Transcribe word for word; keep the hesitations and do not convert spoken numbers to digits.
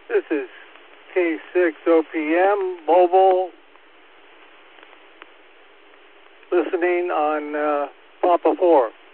This is K six O P M mobile listening on uh, Papa four.